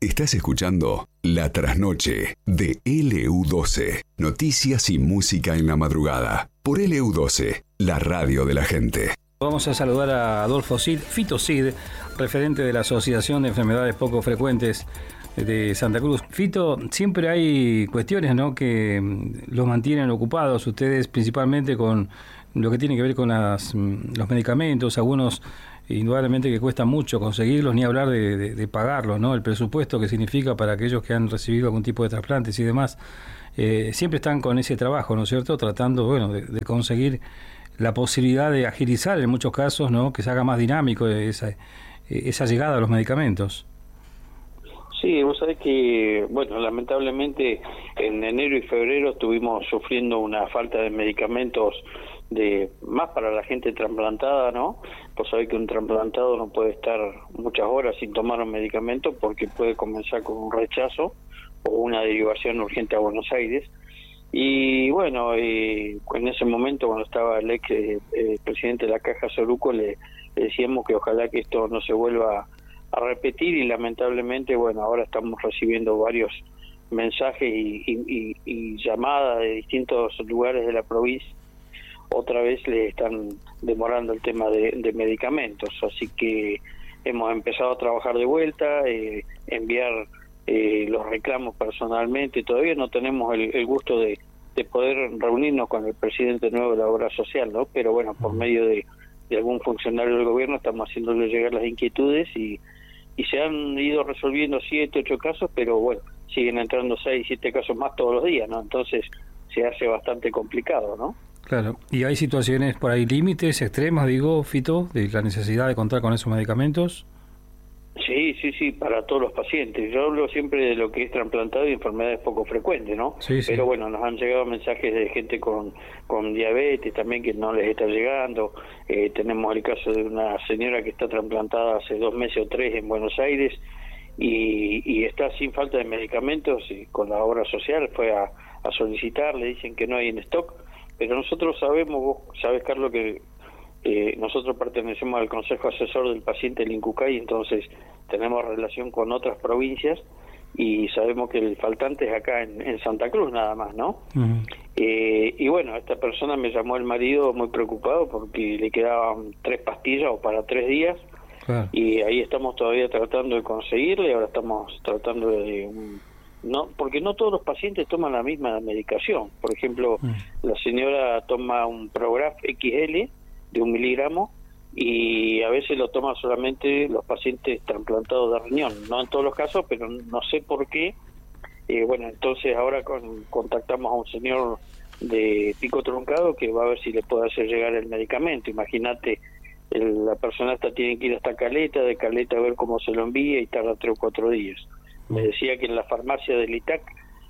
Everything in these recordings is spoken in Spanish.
Estás escuchando La Trasnoche de LU12. Noticias y música en la madrugada. Por LU12, la radio de la gente. Vamos a saludar a Adolfo Cid, Fito Cid, referente de la Asociación de Enfermedades Poco Frecuentes de Santa Cruz. Fito, siempre hay cuestiones, ¿no?, que los mantienen ocupados, ustedes principalmente con lo que tiene que ver con los medicamentos, algunos indudablemente que cuesta mucho conseguirlos, ni hablar de pagarlos, ¿no? El presupuesto que significa para aquellos que han recibido algún tipo de trasplantes y demás, siempre están con ese trabajo, ¿no es cierto?, tratando, bueno, de conseguir la posibilidad de agilizar en muchos casos, ¿no?, que se haga más dinámico esa llegada a los medicamentos. Sí, vos sabés que, bueno, lamentablemente en enero y febrero estuvimos sufriendo una falta de medicamentos más para la gente trasplantada, ¿no? Vos sabés que un trasplantado no puede estar muchas horas sin tomar un medicamento porque puede comenzar con un rechazo o una derivación urgente a Buenos Aires. Y bueno, en ese momento cuando estaba el ex presidente de la Caja Soruco le decíamos que ojalá que esto no se vuelva a repetir, y lamentablemente, bueno, ahora estamos recibiendo varios mensajes y llamadas de distintos lugares de la provincia. Otra vez le están demorando el tema de medicamentos, así que hemos empezado a trabajar de vuelta, enviar los reclamos personalmente. Todavía no tenemos el gusto de poder reunirnos con el presidente nuevo de la Obra Social, ¿no? Pero bueno, por medio de algún funcionario del gobierno estamos haciéndole llegar las inquietudes y se han ido resolviendo 7, 8 casos, pero bueno, siguen entrando 6, 7 casos más todos los días, ¿no? Entonces se hace bastante complicado, ¿no? Claro, y hay situaciones por ahí, límites extremos, digo, Fito, de la necesidad de contar con esos medicamentos. Sí, para todos los pacientes. Yo hablo siempre de lo que es trasplantado y enfermedades poco frecuentes, ¿no? Sí. Pero bueno, nos han llegado mensajes de gente con diabetes también que no les está llegando. Tenemos el caso de una señora que está trasplantada hace 2 meses o 3 en Buenos Aires y está sin falta de medicamentos, y con la Obra Social fue a solicitar, le dicen que no hay en stock, pero nosotros sabemos, vos sabés, Carlos, que nosotros pertenecemos al Consejo Asesor del Paciente del INCUCAI, entonces tenemos relación con otras provincias y sabemos que el faltante es acá en Santa Cruz nada más, ¿no? Uh-huh. Y bueno, esta persona me llamó el marido muy preocupado porque le quedaban 3 pastillas o para 3 días. Claro. Y ahí estamos todavía tratando de conseguirle. Ahora estamos tratando no, porque no todos los pacientes toman la misma medicación. Por ejemplo, la señora toma un Prograf XL de 1 miligramo y a veces lo toman solamente los pacientes trasplantados de riñón, no en todos los casos, pero no sé por qué. Bueno, entonces ahora contactamos a un señor de Pico Truncado que va a ver si le puede hacer llegar el medicamento. Imagínate, la persona tiene que ir hasta Caleta, de Caleta a ver cómo se lo envía y tarda 3 o 4 días. Me decía que en la farmacia del ITAC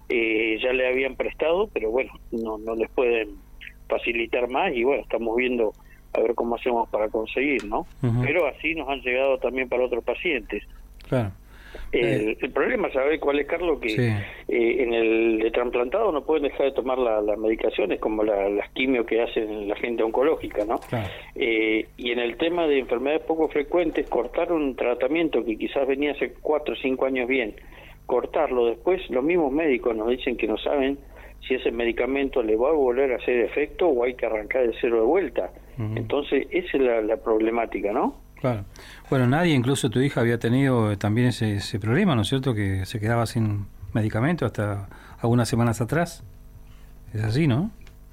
ya le habían prestado, pero bueno, no les pueden facilitar más y bueno, estamos viendo a ver cómo hacemos para conseguir, ¿no? Uh-huh. Pero así nos han llegado también para otros pacientes. Claro. El problema, ¿sabés cuál es, Carlos? Que sí. En el de trasplantado no pueden dejar de tomar las medicaciones, como las quimio que hacen la gente oncológica, ¿no? Claro. Y en el tema de enfermedades poco frecuentes, cortar un tratamiento que quizás venía hace 4 o 5 años bien, cortarlo después, los mismos médicos nos dicen que no saben si ese medicamento le va a volver a hacer efecto o hay que arrancar de cero de vuelta. Uh-huh. Entonces, esa es la problemática, ¿no? Claro. Bueno, nadie, incluso tu hija, había tenido también ese problema, ¿no es cierto?, que se quedaba sin medicamento hasta algunas semanas atrás. Es así, ¿no?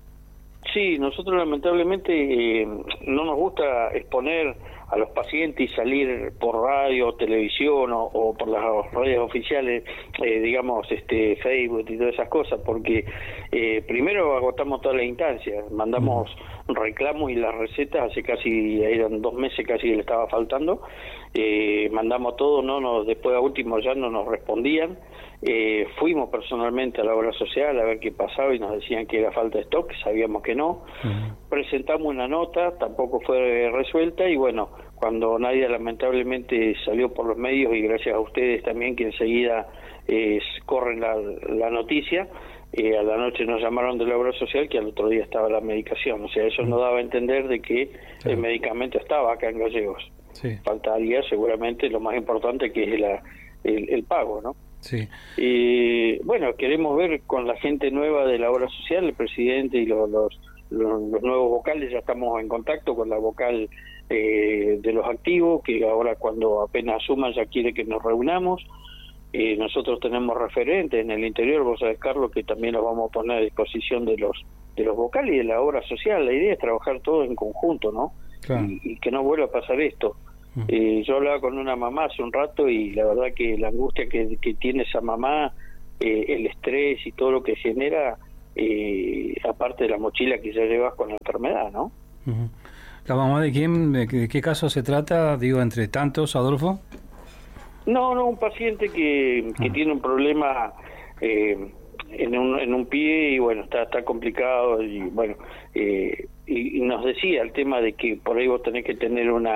Sí, nosotros lamentablemente no nos gusta exponer a los pacientes y salir por radio, televisión o por las redes oficiales, digamos, Facebook y todas esas cosas, porque primero agotamos todas las instancias, mandamos reclamos y las recetas, hace casi, eran 2 meses casi que le estaba faltando, mandamos todo, después a último ya no nos respondían. Fuimos personalmente a la Obra Social a ver qué pasaba y nos decían que era falta de stock, sabíamos que no. Presentamos una nota, tampoco fue resuelta y bueno, cuando Nadia lamentablemente salió por los medios y gracias a ustedes también que enseguida corren la noticia, a la noche nos llamaron de la Obra Social que al otro día estaba la medicación, o sea, eso nos daba a entender de que el medicamento estaba acá en Gallegos. Sí. Faltaría seguramente lo más importante, que es el pago, ¿no? Sí. Bueno, queremos ver con la gente nueva de la obra social, el presidente y los nuevos vocales. Ya estamos en contacto con la vocal de los activos, que ahora cuando apenas asuman ya quiere que nos reunamos. Nosotros tenemos referentes en el interior, vos sabés, Carlos, que también los vamos a poner a disposición de los vocales y de la obra social. La idea es trabajar todos en conjunto, ¿no? Claro. Y que no vuelva a pasar esto. Yo hablaba con una mamá hace un rato y la verdad que la angustia que tiene esa mamá, el estrés y todo lo que genera, aparte de la mochila que ya llevas con la enfermedad, ¿no? ¿La mamá de quién? ¿De qué caso se trata? Digo, entre tantos, Adolfo. No, un paciente que tiene un problema en un pie y bueno, está complicado y bueno, y nos decía el tema de que por ahí vos tenés que tener un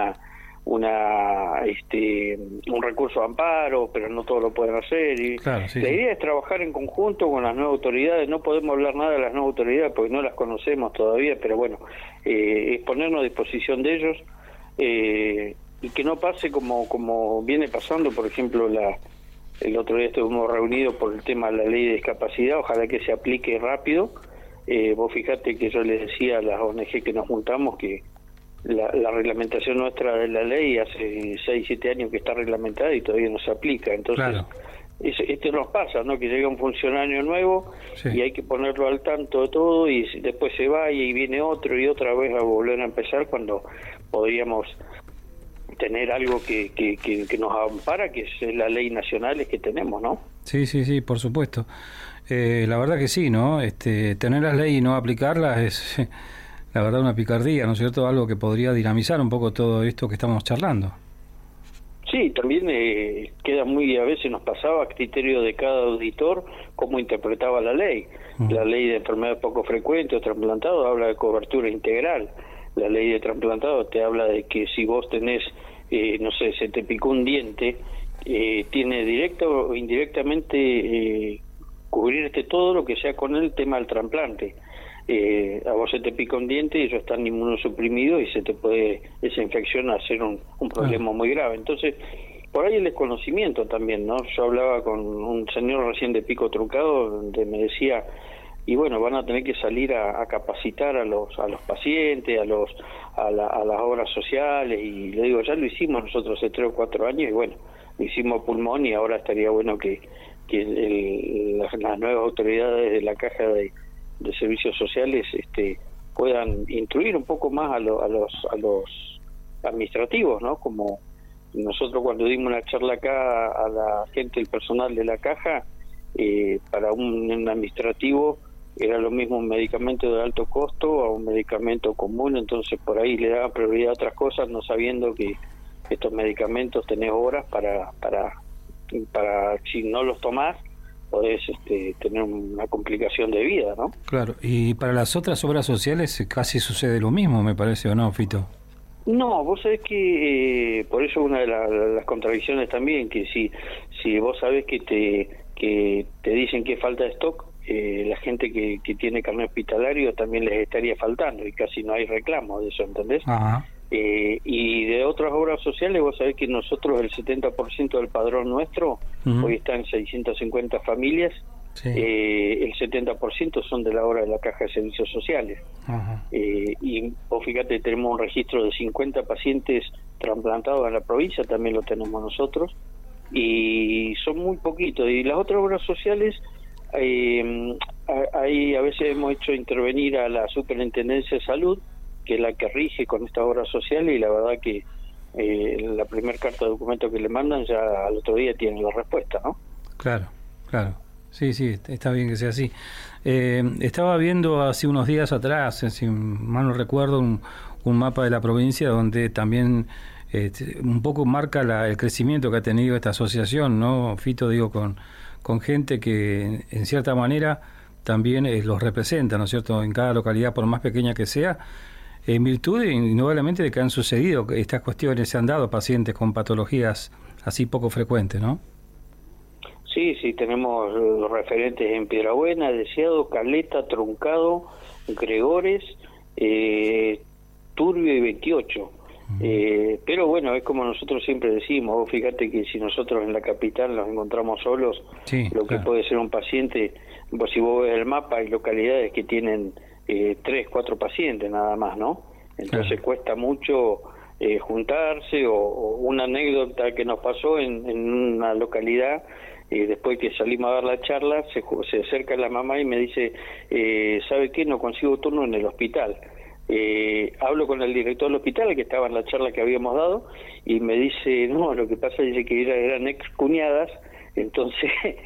recurso de amparo, pero no todos lo pueden hacer. Y claro, sí, la idea es trabajar en conjunto con las nuevas autoridades. No podemos hablar nada de las nuevas autoridades porque no las conocemos todavía, pero bueno, es ponernos a disposición de ellos y que no pase como viene pasando. Por ejemplo, el otro día estuvimos reunidos por el tema de la ley de discapacidad. Ojalá que se aplique rápido. Vos fijate que yo les decía a las ONG que nos juntamos que la reglamentación nuestra de la ley hace 6-7 años que está reglamentada y todavía no se aplica. Entonces, claro, esto nos pasa, ¿no? Que llega un funcionario nuevo, sí, y hay que ponerlo al tanto de todo y después se va y viene otro y otra vez a volver a empezar cuando podríamos tener algo que nos ampara, que es la ley nacional que tenemos, ¿no? Sí, por supuesto. La verdad que sí, ¿no? Tener las leyes y no aplicarlas es... La verdad, una picardía, ¿no es cierto? Algo que podría dinamizar un poco todo esto que estamos charlando. Sí, también queda a veces nos pasaba a criterio de cada auditor cómo interpretaba la ley. La ley de enfermedades poco frecuentes o trasplantados habla de cobertura integral. La ley de trasplantado te habla de que si vos tenés, no sé, se te picó un diente, tiene directo o indirectamente cubrirte todo lo que sea con el tema del trasplante. A vos se te pica un diente y ellos están inmunosuprimidos y se te puede esa infección hacer un problema muy grave. Entonces, por ahí el desconocimiento también, ¿no? Yo hablaba con un señor recién de pico truncado donde me decía, y bueno, van a tener que salir a capacitar a los pacientes, a las obras sociales, y le digo, ya lo hicimos nosotros hace 3 o 4 años y bueno, lo hicimos pulmón y ahora estaría bueno que las nuevas autoridades de la Caja de Servicios Sociales puedan instruir un poco más a los administrativos, ¿no? Como nosotros cuando dimos una charla acá a la gente, el personal de la Caja, para un administrativo era lo mismo un medicamento de alto costo a un medicamento común, entonces por ahí le daba prioridad a otras cosas, no sabiendo que estos medicamentos tenés horas para si no los tomás podés tener una complicación de vida, ¿no? Claro, y para las otras obras sociales casi sucede lo mismo, me parece, ¿o no, Fito? No, vos sabés que por eso una de las contradicciones también, que si vos sabés que te dicen que falta stock, la gente que tiene carnet hospitalario también les estaría faltando y casi no hay reclamo de eso, ¿entendés? Ajá. Y de otras obras sociales, vos sabés que nosotros el 70% del padrón nuestro, hoy está en 650 familias, sí, el 70% son de la obra de la Caja de Servicios Sociales. Y vos fíjate, tenemos un registro de 50 pacientes trasplantados en la provincia, también lo tenemos nosotros, y son muy poquitos. Y las otras obras sociales, ahí a veces hemos hecho intervenir a la Superintendencia de Salud, que es la que rige con estas obras sociales, y la verdad que la primera carta de documento que le mandan ya al otro día tienen la respuesta, ¿no? Claro. Sí, está bien que sea así. Estaba viendo hace unos días atrás, si mal no recuerdo, un mapa de la provincia donde también un poco marca el crecimiento que ha tenido esta asociación, ¿no, Fito? Digo, con gente que en cierta manera también los representa, ¿no es cierto?, en cada localidad, por más pequeña que sea, en virtud indudablemente de que han sucedido estas cuestiones, se han dado pacientes con patologías así poco frecuentes, ¿no? Sí, tenemos los referentes en Piedrabuena, Deseado, Caleta, Truncado, Gregores, Turbio y 28. Pero bueno, es como nosotros siempre decimos, vos fíjate que si nosotros en la capital nos encontramos solos, lo que puede ser un paciente, pues si vos ves el mapa, hay localidades que tienen 3, 4 pacientes nada más, ¿no? Entonces cuesta mucho juntarse, o una anécdota que nos pasó en una localidad, después que salimos a dar la charla, se acerca la mamá y me dice, ¿sabe qué? No consigo turno en el hospital. Hablo con el director del hospital, que estaba en la charla que habíamos dado, y me dice, no, lo que pasa es que eran ex cuñadas, entonces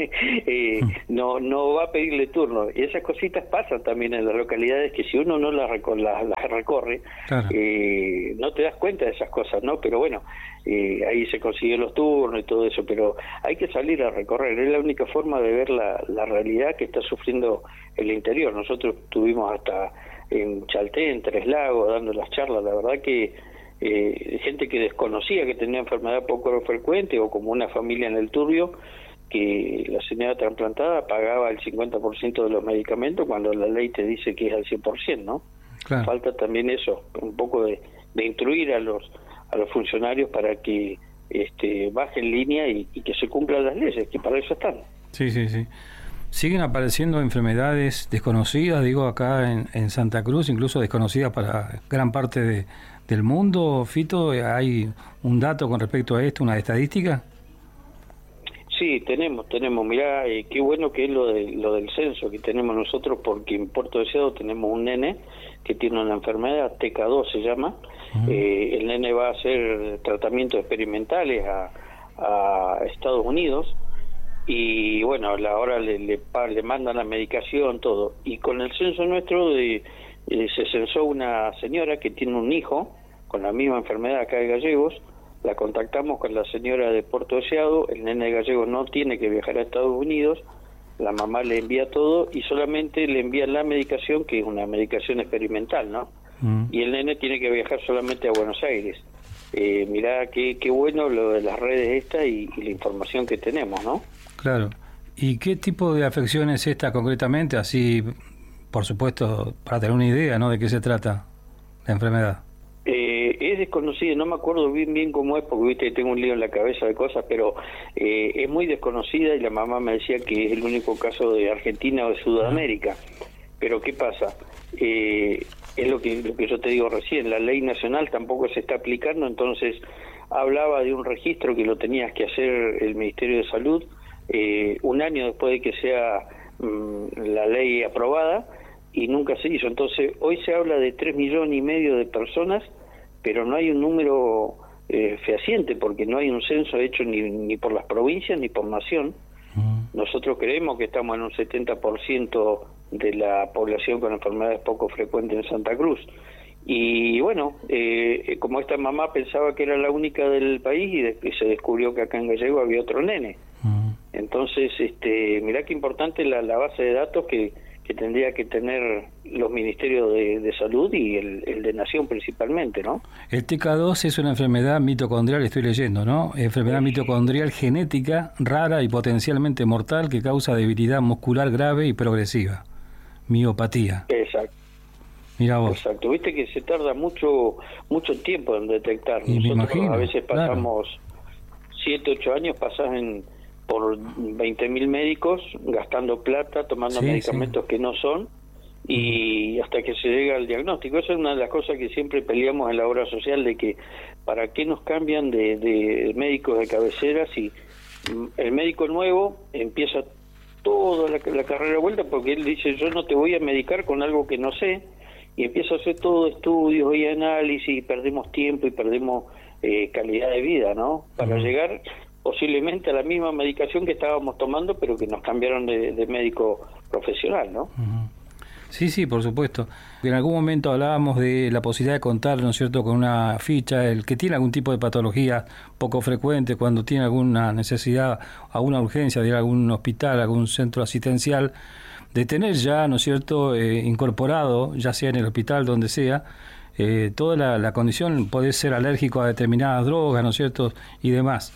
no va a pedirle turno. Y esas cositas pasan también en las localidades, que si uno no las recorre, claro, no te das cuenta de esas cosas, ¿no? Pero bueno, ahí se consiguen los turnos y todo eso, pero hay que salir a recorrer, es la única forma de ver la realidad que está sufriendo el interior. Nosotros estuvimos hasta en Chaltén, en Tres Lagos, dando las charlas. La verdad que gente que desconocía que tenía enfermedad poco frecuente, o como una familia en el Turbio, que la señora trasplantada pagaba el 50% de los medicamentos cuando la ley te dice que es al 100%, ¿no? Claro. Falta también eso, un poco de instruir a los funcionarios para que bajen línea y que se cumplan las leyes, que para eso están. Sí. Siguen apareciendo enfermedades desconocidas, digo, acá en Santa Cruz, incluso desconocidas para gran parte del mundo. Fito, ¿hay un dato con respecto a esto, una estadística? Sí, tenemos. Mirá, qué bueno que es lo del censo que tenemos nosotros, porque en Puerto Deseado tenemos un nene que tiene una enfermedad, TK2 se llama. El nene va a hacer tratamientos experimentales a Estados Unidos, y bueno, ahora le mandan la medicación, todo. Y con el censo nuestro se censó una señora que tiene un hijo con la misma enfermedad acá de Gallegos. La contactamos con la señora de Puerto Deseado, el nene de Gallegos no tiene que viajar a Estados Unidos, la mamá le envía todo y solamente le envía la medicación, que es una medicación experimental, ¿no? Y el nene tiene que viajar solamente a Buenos Aires. Mirá qué bueno lo de las redes y la información que tenemos, ¿no? Claro. ¿Y qué tipo de afección es esta concretamente? Así, por supuesto, para tener una idea, ¿no?, de qué se trata la enfermedad. Es desconocida, no me acuerdo bien cómo es, porque viste, tengo un lío en la cabeza de cosas, pero es muy desconocida, y la mamá me decía que es el único caso de Argentina o de Sudamérica. Pero ¿qué pasa? Es lo que yo te digo recién, la ley nacional tampoco se está aplicando, entonces hablaba de un registro que lo tenías que hacer el Ministerio de Salud un año después de que sea la ley aprobada, y nunca se hizo. Entonces hoy se habla de 3,5 millones de personas, pero no hay un número fehaciente, porque no hay un censo hecho ni por las provincias ni por nación. Nosotros creemos que estamos en un 70% de la población con enfermedades poco frecuentes en Santa Cruz. Y bueno, como esta mamá pensaba que era la única del país, y se descubrió que acá en Gallego había otro nene. Entonces, mirá qué importante la base de datos que tendría que tener los ministerios de salud y el de Nación principalmente, ¿no? El TK2 es una enfermedad mitocondrial, estoy leyendo, ¿no? Enfermedad mitocondrial genética, rara y potencialmente mortal, que causa debilidad muscular grave y progresiva. Miopatía. Exacto. Mira vos. Exacto. Viste que se tarda mucho tiempo en detectar. Y nosotros me imagino, a veces pasamos, claro, 7, 8 años, pasás por 20.000 médicos gastando plata, tomando medicamentos que no son, y hasta que se llega al diagnóstico. Esa es una de las cosas que siempre peleamos en la obra social, de que para qué nos cambian de médicos de cabecera si el médico nuevo empieza toda la carrera de vuelta, porque él dice, yo no te voy a medicar con algo que no sé, y empieza a hacer todo estudios y análisis, y perdemos tiempo y perdemos calidad de vida, ¿no? Para llegar posiblemente a la misma medicación que estábamos tomando, pero que nos cambiaron de médico profesional, ¿no? Sí, por supuesto. En algún momento hablábamos de la posibilidad de contar, ¿no es cierto?, con una ficha, el que tiene algún tipo de patología poco frecuente, cuando tiene alguna necesidad, alguna urgencia de ir a algún hospital, algún centro asistencial, de tener ya, ¿no es cierto?, incorporado, ya sea en el hospital, donde sea, toda la condición, puede ser alérgico a determinadas drogas, ¿no es cierto?, y demás.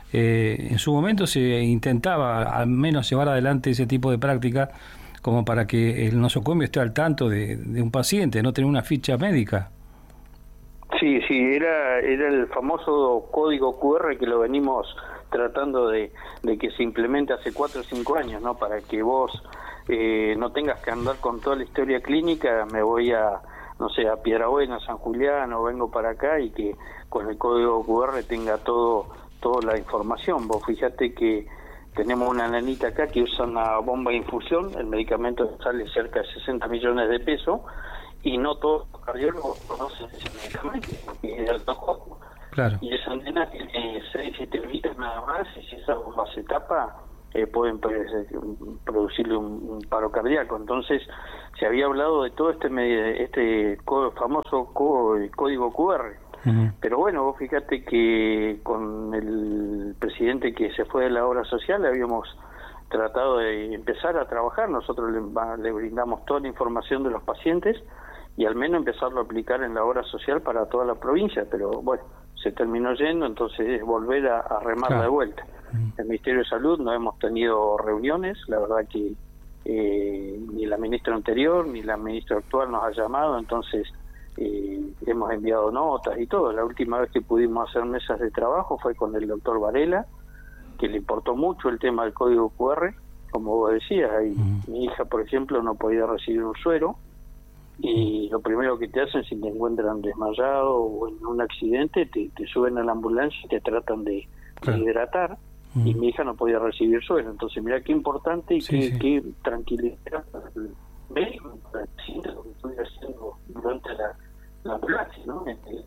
En su momento se intentaba al menos llevar adelante ese tipo de práctica, como para que el nosocomio esté al tanto de un paciente, no tener una ficha médica. Sí, era el famoso código QR que lo venimos tratando de que se implemente hace 4 o 5 años, ¿no? Para que vos no tengas que andar con toda la historia clínica, me voy a, no sé, a Piedrabuena, San Julián, o vengo para acá, y que con el código QR tenga toda la información. Vos fíjate que tenemos una nenita acá que usa una bomba de infusión, el medicamento sale cerca de 60 millones de pesos, y no todos los cardiólogos conocen ese medicamento, porque es de alto costo. Claro. Y esa nena tiene 6-7 litros nada más, y si esa bomba se tapa, pueden producirle un paro cardíaco. Entonces, se había hablado de todo este famoso código QR. Uh-huh. Pero bueno, vos fíjate que con el presidente que se fue de la obra social habíamos tratado de empezar a trabajar. Nosotros le brindamos toda la información de los pacientes y al menos empezarlo a aplicar en la obra social para toda la provincia, pero bueno, se terminó yendo, entonces es volver a remarla de vuelta. El Ministerio de Salud no hemos tenido reuniones, la verdad que ni la ministra anterior ni la ministra actual nos ha llamado, entonces hemos enviado notas y todo. La última vez que pudimos hacer mesas de trabajo fue con el doctor Varela, que le importó mucho el tema del código QR, como vos decías, ahí, mi hija, por ejemplo, no podía recibir un suero, y lo primero que te hacen, si te encuentran desmayado o en un accidente, te suben a la ambulancia y te tratan de hidratar, y mi hija no podía recibir suero. Entonces mira qué importante y qué tranquilidad para el médico, para el paciente, lo que estoy haciendo durante la ambulancia, ¿no?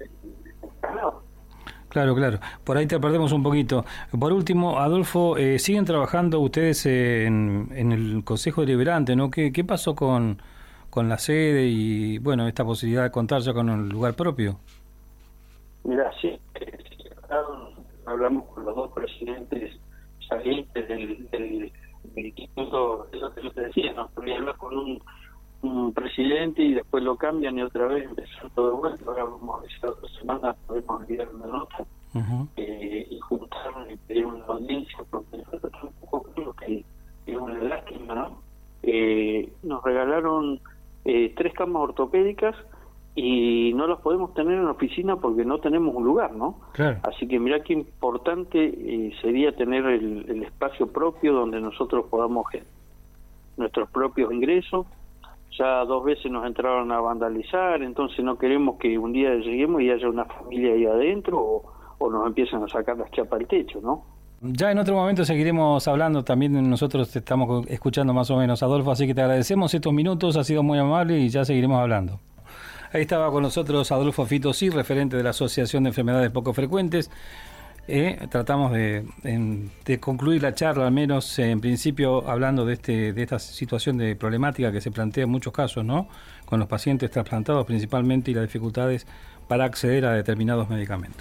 Claro. Por ahí te perdemos un poquito. Por último, Adolfo, siguen trabajando ustedes en el Consejo Deliberante, ¿no? ¿Qué pasó con la sede y, bueno, esta posibilidad de contar ya con un lugar propio? Mira, sí, hablamos con los dos presidentes salientes del instituto, es lo que yo te decía, ¿no? Porque hablar con un presidente y después lo cambian y otra vez empezó todo de vuelta. Ahora vamos a ver si la otra semana podemos enviar una nota y juntarnos y pedir una audiencia, porque nosotros tampoco creo que es una lástima, ¿no? Nos regalaron 3 camas ortopédicas y no las podemos tener en la oficina porque no tenemos un lugar, ¿no? Claro. Así que mirá qué importante sería tener el espacio propio donde nosotros podamos nuestros propios ingresos. Ya 2 veces nos entraron a vandalizar, entonces no queremos que un día lleguemos y haya una familia ahí adentro o nos empiezan a sacar las chapas del techo, ¿no? Ya en otro momento seguiremos hablando, también nosotros te estamos escuchando más o menos, Adolfo, así que te agradecemos estos minutos, ha sido muy amable y ya seguiremos hablando. Ahí estaba con nosotros Adolfo Fito Cid, referente de la Asociación de Enfermedades Poco Frecuentes. Tratamos de concluir la charla, al menos en principio, hablando de esta situación de problemática que se plantea en muchos casos, ¿no? Con los pacientes trasplantados principalmente y las dificultades para acceder a determinados medicamentos.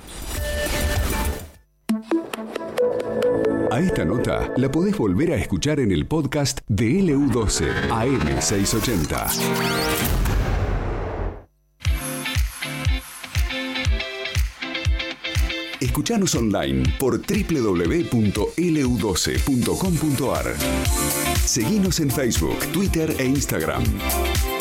A esta nota la podés volver a escuchar en el podcast de LU12 AM680. Escuchanos online por www.lu12.com.ar. Seguinos en Facebook, Twitter e Instagram.